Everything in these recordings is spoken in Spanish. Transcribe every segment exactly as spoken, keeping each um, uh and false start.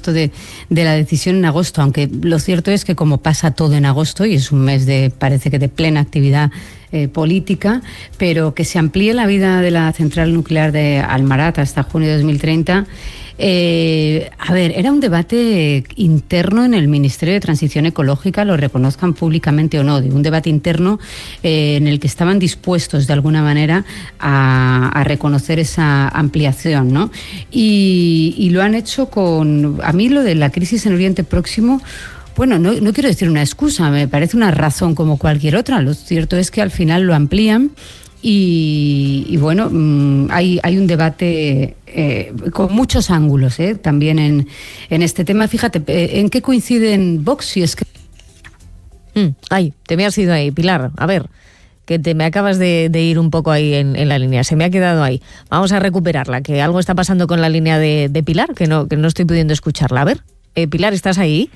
esto de, de la decisión en agosto, aunque lo cierto es que como pasa todo en agosto y es un mes de, parece que de plena actividad eh, política, pero que se amplíe la vida de la central nuclear de Almaraz hasta junio de dos mil treinta. Eh, a ver, era un debate interno en el Ministerio de Transición Ecológica, lo reconozcan públicamente o no, de un debate interno eh, en el que estaban dispuestos de alguna manera a, a reconocer esa ampliación, ¿no? Y, y lo han hecho con, a mí lo de la crisis en Oriente Próximo, bueno, no, no quiero decir una excusa, me parece una razón como cualquier otra. Lo cierto es que al final lo amplían. Y, y bueno, mmm, hay, hay un debate eh, con muchos ángulos eh, también en, en este tema. Fíjate, eh, ¿en qué coinciden Vox? Si es que... Mm, ay, te me has ido ahí, Pilar. A ver, que te me acabas de, de ir un poco ahí en, en la línea. Se me ha quedado ahí. Vamos a recuperarla, que algo está pasando con la línea de, de Pilar, que no, que no estoy pudiendo escucharla. A ver, eh, Pilar, ¿estás ahí?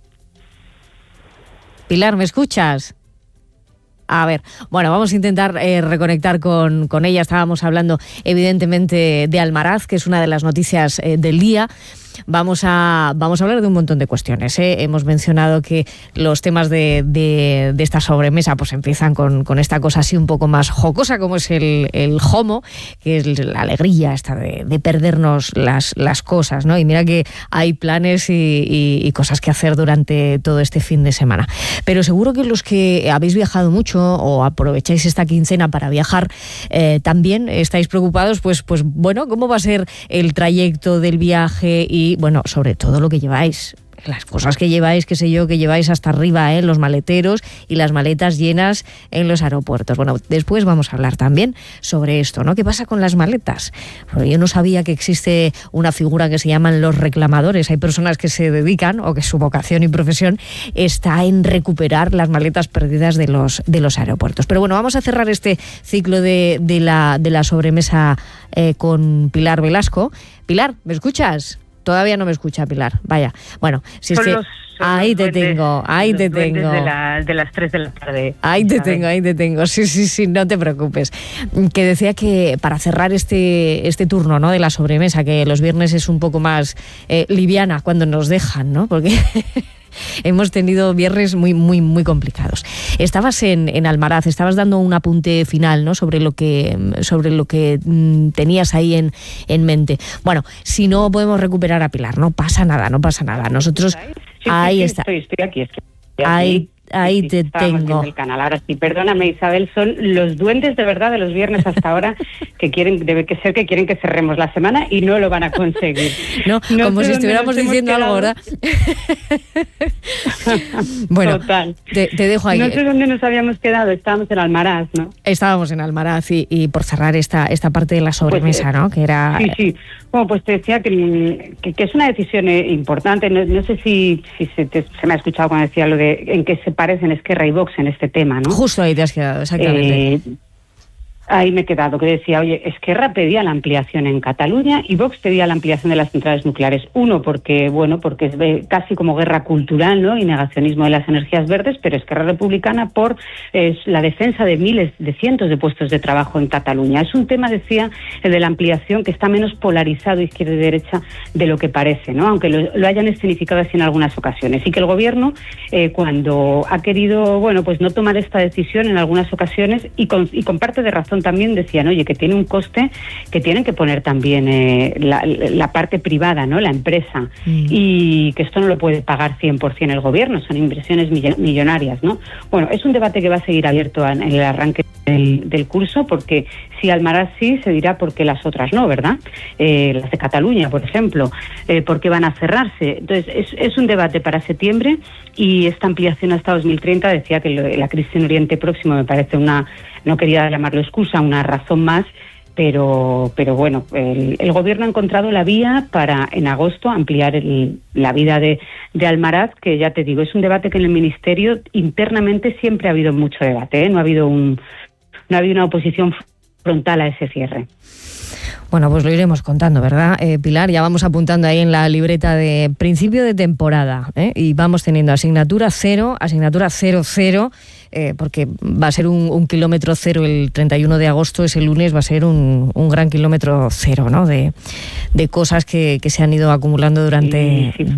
Pilar, ¿me escuchas? A ver, bueno, vamos a intentar eh, reconectar con, con ella. Estábamos hablando evidentemente de Almaraz, que es una de las noticias eh, del día. Vamos a, vamos a hablar de un montón de cuestiones, ¿eh? Hemos mencionado que los temas de, de, de esta sobremesa pues empiezan con, con esta cosa así un poco más jocosa, como es el, el homo, que es la alegría esta de, de perdernos las, las cosas, ¿no? Y mira que hay planes y, y, y cosas que hacer durante todo este fin de semana. Pero seguro que los que habéis viajado mucho o aprovecháis esta quincena para viajar, eh, también estáis preocupados, pues, pues bueno, ¿cómo va a ser el trayecto del viaje? Y Y bueno, sobre todo lo que lleváis, las cosas que lleváis, qué sé yo, que lleváis hasta arriba, ¿eh? Los maleteros y las maletas llenas en los aeropuertos. Bueno, después vamos a hablar también sobre esto, ¿no? ¿Qué pasa con las maletas? Bueno, yo no sabía que existe una figura que se llaman los reclamadores. Hay personas que se dedican, o que su vocación y profesión está en recuperar las maletas perdidas de los, de los aeropuertos. Pero bueno, vamos a cerrar este ciclo de, de, la, de la sobremesa eh, con Pilar Velasco. Pilar, ¿me escuchas? Todavía no me escucha, Pilar. Vaya. Bueno, si es que... Los, ahí te duendes, tengo, ahí te tengo. De, la, de las tres de la tarde. Ahí te tengo, ahí te tengo. Sí, sí, sí, no te preocupes. Que decía que para cerrar este, este turno, ¿no?, de la sobremesa, que los viernes es un poco más eh, liviana cuando nos dejan, ¿no? Porque... hemos tenido viernes muy, muy, muy complicados. Estabas en, en Almaraz, estabas dando un apunte final, ¿no?, sobre lo que, sobre lo que mm, tenías ahí en, en mente. Bueno, si no podemos recuperar a Pilar, no pasa nada, no pasa nada. Nosotros, sí, ahí sí, está. Estoy, estoy aquí, estoy aquí. Ahí, ahí sí, te tengo. El canal. Ahora sí, perdóname, Isabel, son los duendes de verdad de los viernes hasta ahora que quieren, debe que ser que quieren que cerremos la semana y no lo van a conseguir. No, no como si estuviéramos diciendo algo, ¿verdad? Bueno, total. Te, te dejo ahí. No sé dónde nos habíamos quedado, estábamos en Almaraz, ¿no? Estábamos en Almaraz y, y por cerrar esta, esta parte de la sobremesa, pues, ¿no? Que era... Sí, sí. Bueno, pues te decía que, que, que es una decisión importante. No, no sé si, si se, te, se me ha escuchado cuando decía lo de en qué se parecen Esquerra y Vox en este tema, ¿no? Justo ahí te has quedado, exactamente. Eh, ahí me he quedado, que decía, oye, Esquerra pedía la ampliación en Cataluña y Vox pedía la ampliación de las centrales nucleares. Uno, porque, bueno, porque es casi como guerra cultural, ¿no?, y negacionismo de las energías verdes, pero Esquerra Republicana por eh, la defensa de miles, de cientos de puestos de trabajo en Cataluña. Es un tema, decía, el de la ampliación, que está menos polarizado izquierda y derecha de lo que parece, ¿no?, aunque lo, lo hayan escenificado así en algunas ocasiones. Y que el Gobierno, eh, cuando ha querido, bueno, pues no tomar esta decisión en algunas ocasiones, y con, y con parte de razón también decían, oye, que tiene un coste que tienen que poner también eh, la, la parte privada, ¿no?, la empresa, mm. y que esto no lo puede pagar cien por ciento el Gobierno, son inversiones millonarias, ¿no? Bueno, es un debate que va a seguir abierto en el arranque del, del curso, porque si Almaraz sí, se dirá por qué las otras no, ¿verdad? Eh, las de Cataluña, por ejemplo, eh, ¿por qué van a cerrarse? Entonces, es, es un debate para septiembre, y esta ampliación hasta dos mil treinta, decía que lo, la crisis en Oriente Próximo me parece una, no quería llamarlo excusa, una razón más, pero pero bueno, el, el Gobierno ha encontrado la vía para en agosto ampliar el, la vida de, de Almaraz, que ya te digo, es un debate que en el Ministerio internamente siempre ha habido mucho debate, ¿eh? No ha habido un, no ha habido una oposición frontal a ese cierre. Bueno, pues lo iremos contando, ¿verdad, eh, Pilar? Ya vamos apuntando ahí en la libreta de principio de temporada, ¿eh? Y vamos teniendo asignatura cero, asignatura cero, cero, eh, porque va a ser un, un kilómetro cero el treinta y uno de agosto, ese lunes va a ser un, un gran kilómetro cero, ¿no?, de, de cosas que, que se han ido acumulando durante... Sí, sí.